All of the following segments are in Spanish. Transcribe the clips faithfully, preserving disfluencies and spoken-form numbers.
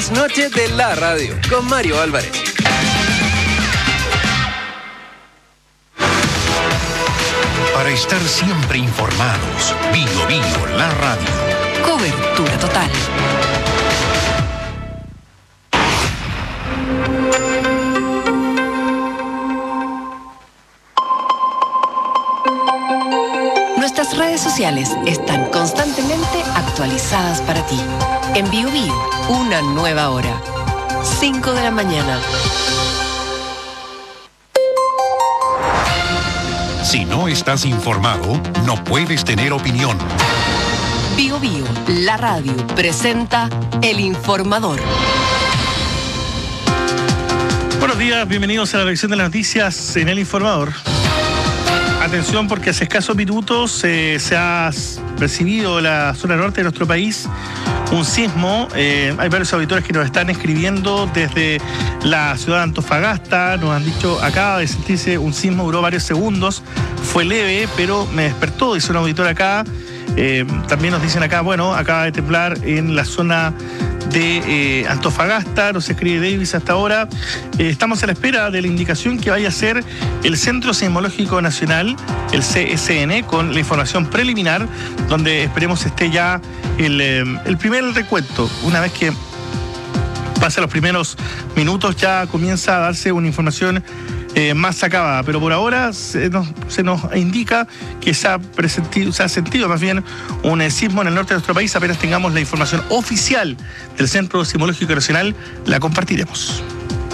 Noches de la radio con Mario Álvarez. Para estar siempre informados, Bio Bio, la radio. Cobertura total. Nuestras redes sociales están constantemente actualizadas para ti. En Bio Bio, una nueva hora. cinco de la mañana. Si no estás informado, no puedes tener opinión. Bio Bio, la radio, presenta El Informador. Buenos días, bienvenidos a la revisión de las noticias en El Informador. Atención, porque hace escasos minutos eh, se ha recibido en la zona norte de nuestro país un sismo. Eh, hay varios auditores que nos están escribiendo desde la ciudad de Antofagasta. Nos han dicho, acaba de sentirse un sismo, duró varios segundos, fue leve, pero me despertó, dice un auditor acá. Eh, también nos dicen acá, bueno, acaba de temblar en la zona de eh, Antofagasta, nos escribe Davis hasta ahora. Eh, estamos a la espera de la indicación que vaya a ser el Centro Sismológico Nacional, el C S N, con la información preliminar, donde esperemos esté ya el, eh, el primer recuento. Una vez que pase los primeros minutos, ya comienza a darse una información Eh, más acabada, pero por ahora se nos, se nos indica que se ha, presentido, se ha sentido más bien un sismo en el norte de nuestro país. Apenas tengamos la información oficial del Centro Sismológico Nacional, la compartiremos.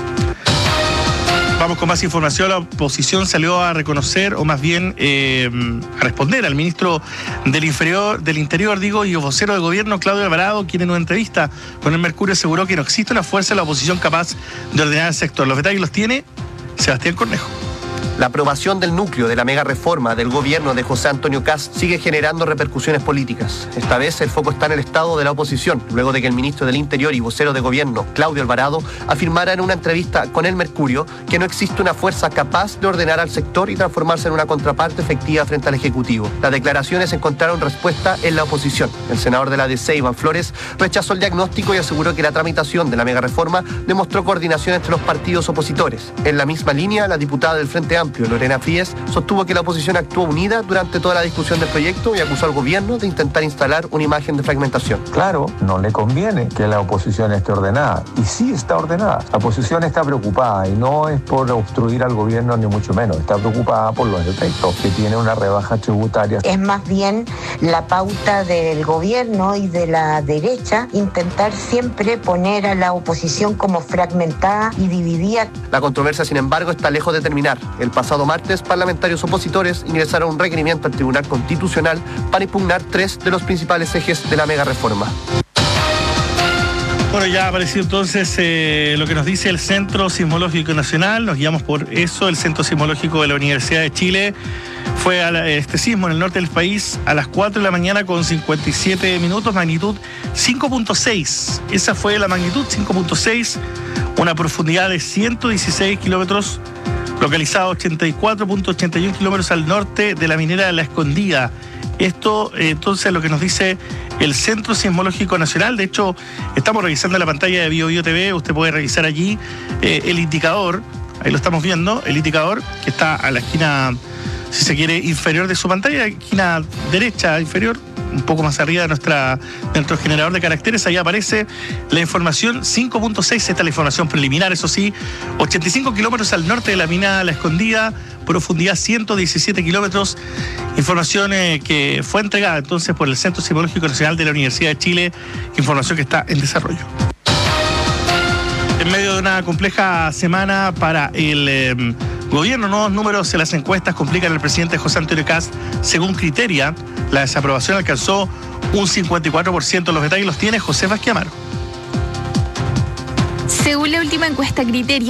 Vamos con más información. La oposición salió a reconocer, o más bien eh, a responder al ministro del Interior, del Interior, digo, y vocero del gobierno, Claudio Alvarado, quien en una entrevista con el Mercurio aseguró que no existe una fuerza de la oposición capaz de ordenar el sector. Los detalles los tiene Sebastián Cornejo. La aprobación del núcleo de la mega reforma del gobierno de José Antonio Kast sigue generando repercusiones políticas. Esta vez el foco está en el estado de la oposición, luego de que el ministro del Interior y vocero de gobierno, Claudio Alvarado, afirmara en una entrevista con el Mercurio que no existe una fuerza capaz de ordenar al sector y transformarse en una contraparte efectiva frente al Ejecutivo. Las declaraciones encontraron respuesta en la oposición. El senador de la D C, Iván Flores, rechazó el diagnóstico y aseguró que la tramitación de la mega reforma demostró coordinación entre los partidos opositores. En la misma línea, la diputada del Frente Amplio, Lorena Fríes, sostuvo que la oposición actuó unida durante toda la discusión del proyecto y acusó al gobierno de intentar instalar una imagen de fragmentación. Claro, no le conviene que la oposición esté ordenada, y sí está ordenada. La oposición está preocupada y no es por obstruir al gobierno ni mucho menos, está preocupada por los efectos que tiene una rebaja tributaria. Es más bien la pauta del gobierno y de la derecha intentar siempre poner a la oposición como fragmentada y dividida. La controversia, sin embargo, está lejos de terminar. El pasado martes, parlamentarios opositores ingresaron un requerimiento al Tribunal Constitucional para impugnar tres de los principales ejes de la mega reforma. Bueno, ya ha aparecido entonces eh, lo que nos dice el Centro Sismológico Nacional. Nos guiamos por eso. El Centro Sismológico de la Universidad de Chile fue a la, este sismo en el norte del país a las cuatro de la mañana con cincuenta y siete minutos, magnitud cinco punto seis. Esa fue la magnitud, cinco punto seis, una profundidad de ciento dieciséis kilómetros, localizado ochenta y cuatro punto ochenta y uno kilómetros al norte de la minera de La Escondida. Esto, eh, entonces, lo que nos dice el Centro Sismológico Nacional. De hecho, estamos revisando la pantalla de Bio Bio T V. Usted puede revisar allí eh, el indicador. Ahí lo estamos viendo, el indicador que está a la esquina, si se quiere, inferior de su pantalla, esquina derecha inferior, un poco más arriba de, nuestra, de nuestro generador de caracteres. Ahí aparece la información cinco punto seis, esta es la información preliminar, eso sí, ochenta y cinco kilómetros al norte de la mina La Escondida, profundidad ciento diecisiete kilómetros, información eh, que fue entregada entonces por el Centro Sismológico Nacional de la Universidad de Chile, información que está en desarrollo. En medio de una compleja semana para el eh, gobierno, nuevos números en las encuestas complican al presidente José Antonio Kast. Según Criteria, la desaprobación alcanzó un cincuenta y cuatro por ciento. Los detalles los tiene José Vázquez Amaro. Según la última encuesta Criteria,